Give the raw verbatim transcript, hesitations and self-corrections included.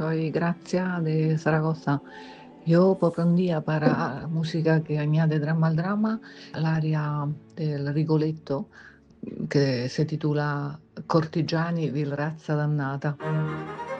Soy Gracia de Zaragoza. Yo propio un día para música que añade drama al drama, l'aria del Rigoletto, mhmm, che si titula Cortigiani, vil razza dannata.